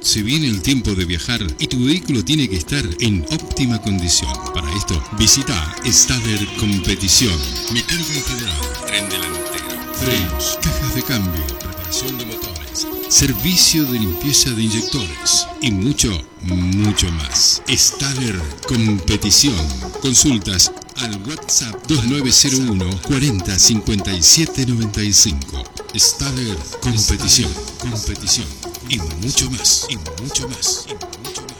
Se viene el tiempo de viajar y tu vehículo tiene que estar en óptima condición. Para esto, visita Stader Competición. Mecánica integral, tren delantero, frenos, cajas de cambio, reparación de motores, servicio de limpieza de inyectores y mucho más. Stader Competición. Consultas al WhatsApp 2901 40 57 95. Stader Competición y mucho más.